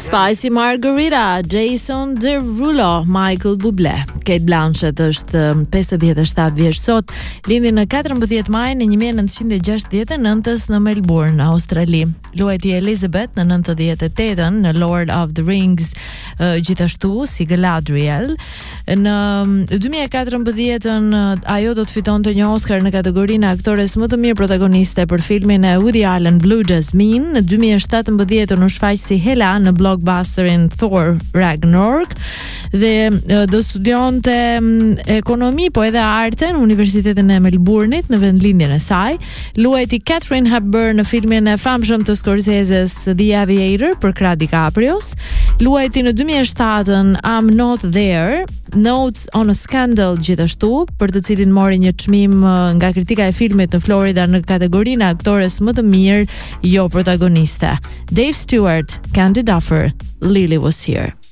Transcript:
Spicy Margarita, Jason Derulo, Michael Bublé. Kate Blanchett është 57 vjeç sot, lindi në 14 maj në 1969 në Melbourne, Australi. Luajti Elizabeth në 98-ën në Lord of the Rings, gjithashtu si Galadriel. Në 2014-ën ajo do të fitonte një Oscar në kategorinë e aktores më të mirë protagoniste për filmin e Woody Allen Blue Jasmine. Në 2017-ën u shfaq si Hela në blockbusterin Thor Ragnarok dhe do studionte ekonomi po edhe arte në Universitetin e Melbourne-it në vendlindjen e saj. Luajti Catherine Hepburn në filmin e famshëm të Scorsese's The Aviator për krah DiCaprios. Luajti në 2007-ën I'm Not There, Notes on a Scandal gjithashtu, për të cilin mori një çmim nga kritika e filmit në Florida në kategorinë e aktores më të mirë jo protagoniste. Dave Stewart, Candy Duffer, Lily Was Here.